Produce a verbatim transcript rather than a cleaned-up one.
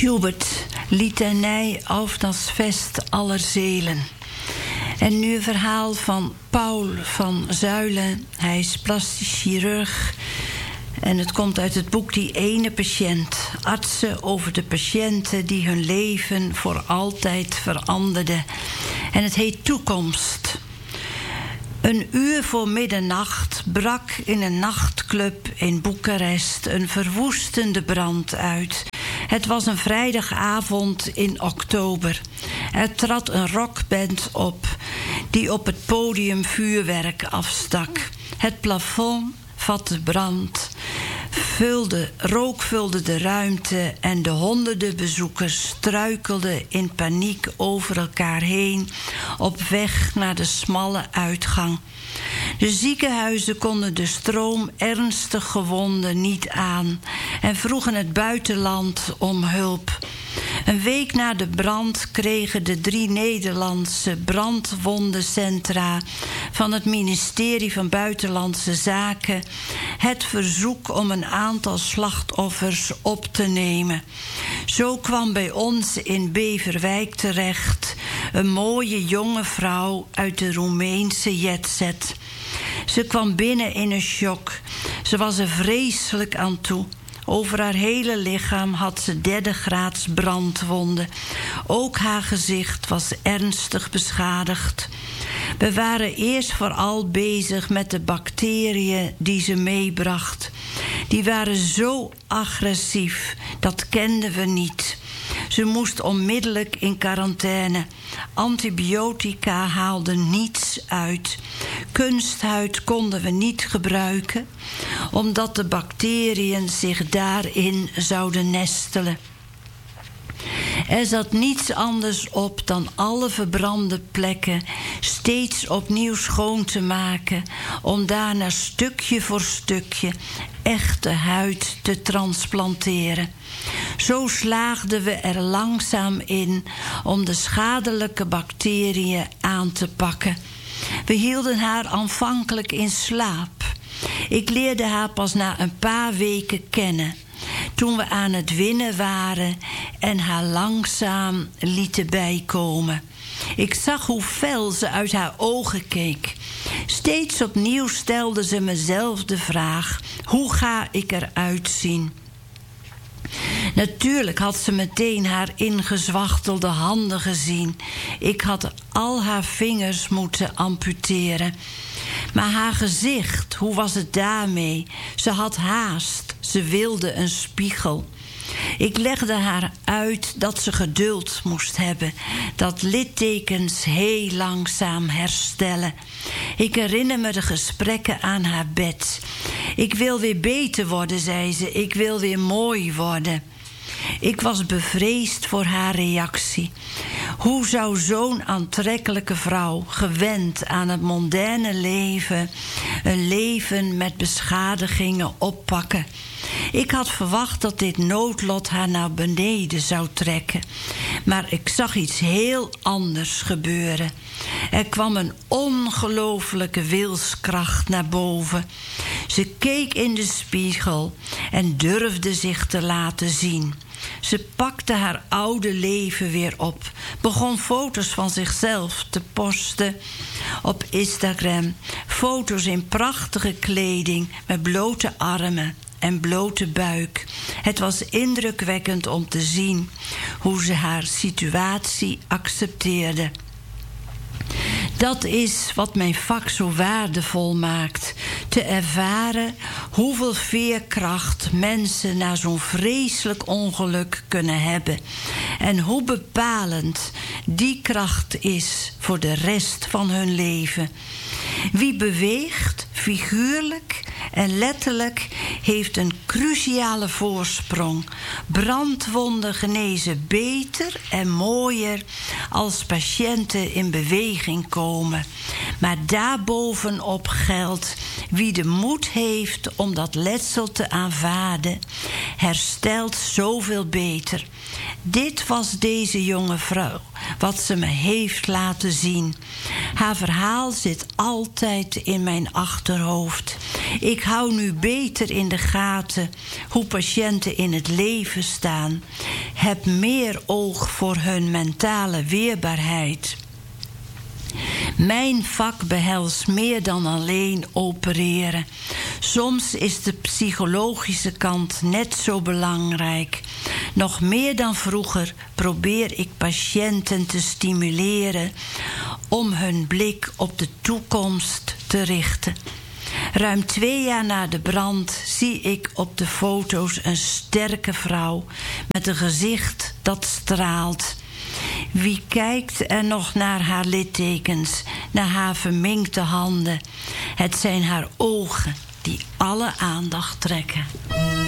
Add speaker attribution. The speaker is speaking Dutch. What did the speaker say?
Speaker 1: Schubert, Litanij auf das Fest aller Seelen. En nu een verhaal van Paul van Zuilen. Hij is plastisch chirurg. En het komt uit het boek Die Ene Patiënt. Artsen over de patiënten die hun leven voor altijd veranderden. En het heet Toekomst. Een uur voor middernacht brak in een nachtclub in Boekarest een verwoestende brand uit. Het was een vrijdagavond in oktober. Er trad een rockband op die op het podium vuurwerk afstak. Het plafond vatte brand. Vulde, rook vulde de ruimte en de honderden bezoekers struikelden in paniek over elkaar heen op weg naar de smalle uitgang. De ziekenhuizen konden de stroom ernstig gewonden niet aan en vroegen het buitenland om hulp. Een week na de brand kregen de drie Nederlandse brandwondencentra van het ministerie van Buitenlandse Zaken het verzoek om een aantal slachtoffers op te nemen. Zo kwam bij ons in Beverwijk terecht een mooie jonge vrouw uit de Roemeense jetset. Ze kwam binnen in een shock. Ze was er vreselijk aan toe. Over haar hele lichaam had ze derde graads brandwonden. Ook haar gezicht was ernstig beschadigd. We waren eerst vooral bezig met de bacteriën die ze meebracht. Die waren zo agressief, dat kenden we niet. Ze moest onmiddellijk in quarantaine. Antibiotica haalden niets uit. Kunsthuid konden we niet gebruiken, omdat de bacteriën zich daarin zouden nestelen. Er zat niets anders op dan alle verbrande plekken steeds opnieuw schoon te maken, om daarna stukje voor stukje echte huid te transplanteren. Zo slaagden we er langzaam in om de schadelijke bacteriën aan te pakken. We hielden haar aanvankelijk in slaap. Ik leerde haar pas na een paar weken kennen, toen we aan het winnen waren en haar langzaam lieten bijkomen. Ik zag hoe fel ze uit haar ogen keek. Steeds opnieuw stelde ze mezelf de vraag: hoe ga ik eruit zien? Natuurlijk had ze meteen haar ingezwachtelde handen gezien. Ik had al haar vingers moeten amputeren. Maar haar gezicht, hoe was het daarmee? Ze had haast, ze wilde een spiegel. Ik legde haar uit dat ze geduld moest hebben, dat littekens heel langzaam herstellen. Ik herinner me de gesprekken aan haar bed. Ik wil weer beter worden, zei ze, ik wil weer mooi worden. Ik was bevreesd voor haar reactie. Hoe zou zo'n aantrekkelijke vrouw, gewend aan het mondaine leven, een leven met beschadigingen oppakken? Ik had verwacht dat dit noodlot haar naar beneden zou trekken. Maar ik zag iets heel anders gebeuren. Er kwam een ongelooflijke wilskracht naar boven. Ze keek in de spiegel en durfde zich te laten zien. Ze pakte haar oude leven weer op, begon foto's van zichzelf te posten op Instagram. Foto's in prachtige kleding met blote armen en blote buik. Het was indrukwekkend om te zien hoe ze haar situatie accepteerde. Dat is wat mijn vak zo waardevol maakt. Te ervaren hoeveel veerkracht mensen na zo'n vreselijk ongeluk kunnen hebben. En hoe bepalend die kracht is voor de rest van hun leven. Wie beweegt, figuurlijk en letterlijk, heeft een cruciale voorsprong. Brandwonden genezen beter en mooier als patiënten in beweging komen. Maar daarbovenop geldt: wie de moed heeft om dat letsel te aanvaarden, herstelt zoveel beter. Dit was deze jonge vrouw, wat ze me heeft laten zien. Haar verhaal zit altijd in mijn achterhoofd. Ik Ik hou nu beter in de gaten hoe patiënten in het leven staan. Heb meer oog voor hun mentale weerbaarheid. Mijn vak behelst meer dan alleen opereren. Soms is de psychologische kant net zo belangrijk. Nog meer dan vroeger probeer ik patiënten te stimuleren om hun blik op de toekomst te richten. Ruim twee jaar na de brand zie ik op de foto's een sterke vrouw met een gezicht dat straalt. Wie kijkt er nog naar haar littekens, naar haar verminkte handen? Het zijn haar ogen die alle aandacht trekken.